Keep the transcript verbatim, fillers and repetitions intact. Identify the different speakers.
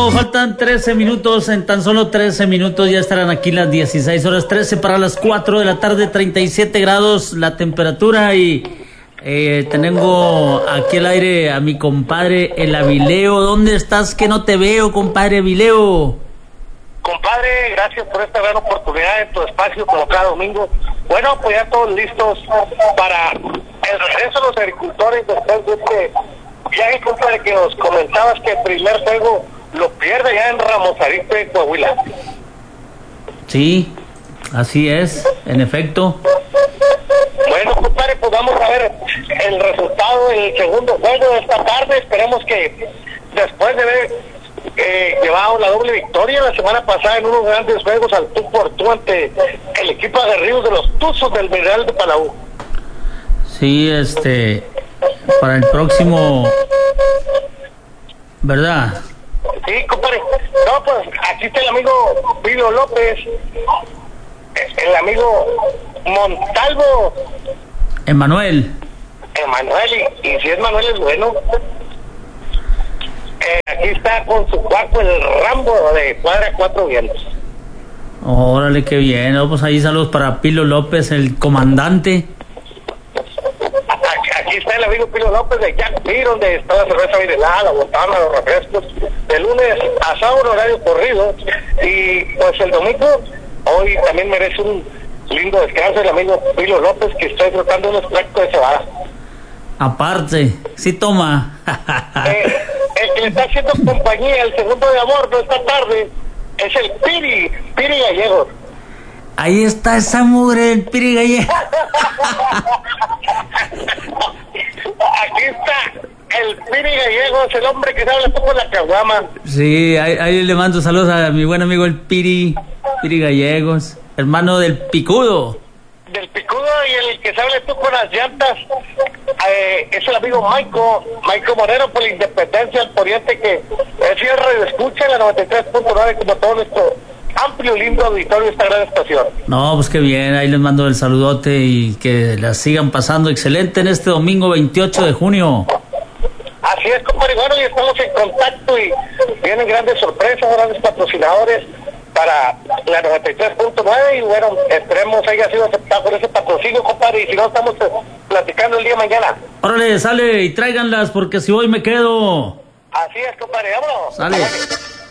Speaker 1: Bueno, faltan trece minutos, en tan solo trece minutos ya estarán aquí las dieciséis horas, trece para las cuatro de la tarde, treinta y siete grados la temperatura y eh, tengo aquí al aire a mi compadre el Avileo. ¿Dónde estás que no te veo, compadre Avileo?
Speaker 2: Compadre, gracias por esta gran oportunidad en tu espacio como cada domingo. Bueno, pues ya todos listos para el regreso de los agricultores después de este viaje, compadre, que nos comentabas que el primer juego lo pierde ya en Ramos Arizpe, Coahuila.
Speaker 1: Sí, así es, en efecto.
Speaker 2: Bueno, compadre, pues vamos a ver el resultado del segundo juego de esta tarde. Esperemos que después de ver eh, llevado la doble victoria la semana pasada en unos grandes juegos al tú por tú ante el equipo aguerrido de los Tuzos del Mineral de Palau.
Speaker 1: Sí, este, para el próximo, ¿verdad?
Speaker 2: Sí, compadre. No, pues aquí está el amigo Pilo López, el amigo Montalvo.
Speaker 1: Emanuel.
Speaker 2: Emanuel, y, y si es Manuel es bueno. Eh, aquí está con su cuarto el Rambo de Cuadra Cuatro Vientos.
Speaker 1: Órale, qué bien. No, pues ahí saludos para Pilo López, el comandante.
Speaker 2: Aquí, aquí está el amigo Pilo López de Jack Beer, donde está la cerveza bien helada, la botana, los refrescos. De lunes a sábado, horario corrido. Y pues el domingo, hoy también merece un lindo descanso el amigo Pilo López, que está disfrutando unos tractos de cebada.
Speaker 1: Aparte, sí toma.
Speaker 2: eh, el que le está haciendo compañía, el segundo de amor de esta tarde, es el Piri, Piri Gallegos.
Speaker 1: Ahí está esa mugre, el Piri Gallegos.
Speaker 2: Aquí está el Piri Gallegos, el hombre que sabe con la caguama.
Speaker 1: Sí, ahí, ahí le mando saludos a mi buen amigo el Piri, Piri Gallegos, hermano del Picudo.
Speaker 2: Del Picudo, y el que sabe tú con las llantas eh, es el amigo Maico, Maico Moreno por la Independencia del Poniente, que es cierre de escucha en la noventa y tres punto nueve como todo nuestro amplio, lindo auditorio de esta gran estación.
Speaker 1: No, pues qué bien, ahí les mando el saludote y que la sigan pasando excelente en este domingo veintiocho de junio.
Speaker 2: Así es, compadre, bueno, y estamos en contacto y vienen grandes sorpresas, grandes patrocinadores para la noventa y tres punto nueve y bueno, esperemos haya sido aceptado por ese patrocinio, compadre, y si no estamos eh, platicando el día de mañana.
Speaker 1: Órale, sale y tráiganlas porque si hoy me quedo.
Speaker 2: Así es, compadre, vámonos.
Speaker 1: Sale.